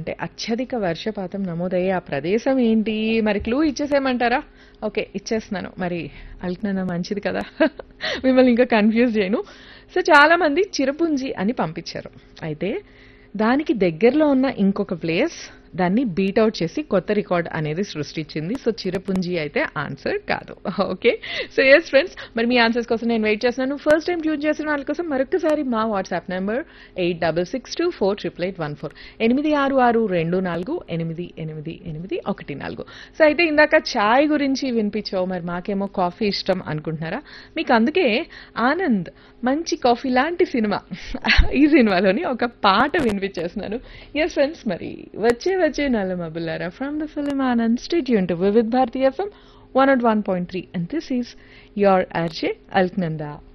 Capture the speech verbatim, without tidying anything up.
అంటే అత్యధిక వర్షపాతం నమోదయ్యే ఆ ప్రదేశం ఏంటి? మరి క్లూ ఇచ్చేసేయమంటారా? ఓకే, ఇచ్చేస్తున్నాను. మరి అల్క్నందా మంచిది కదా! మిమ్మల్ని ఇంకా కన్‌ఫ్యూజ్ చేయను. సో, చాలా మంది చిరపుంజి అని పంపించారు. అయితే దానికి దగ్గరలో ఉన్న ఇంకొక ప్లేస్ దాన్ని బీట్ ఔట్ చేసి కొత్త రికార్డ్ అనేది సృష్టించింది. సో, చిరపుంజి అయితే ఆన్సర్ కాదు. ఓకే. సో, యెస్ ఫ్రెండ్స్, మరి మీ ఆన్సర్స్ కోసం నేను వెయిట్ చేస్తున్నాను. ఫస్ట్ టైం ట్యూన్ చేసిన వాళ్ళ కోసం మరొకసారి మా WhatsApp number eight six six two four eight eight one four ఎనిమిది ఆరు ఆరు రెండు నాలుగు ఎనిమిది ఎనిమిది ఎనిమిది ఒకటి నాలుగు. సో, అయితే ఇందాక చాయ్ గురించి వినిపించావు, మరి మాకేమో కాఫీ ఇష్టం అనుకుంటున్నారా? మీకు అందుకే ఆనంద్ మంచి కాఫీ లాంటి సినిమా ఈ సినిమాలోని ఒక పాట వినిపించేస్తున్నాను. ఎస్ ఫ్రెండ్స్, మరి వచ్చే వచ్చే నల్ల మబుల్లారా from the film Anand. Stay tuned to Vividh Bharati FM one not one point three and this is your RJ Alaknanda.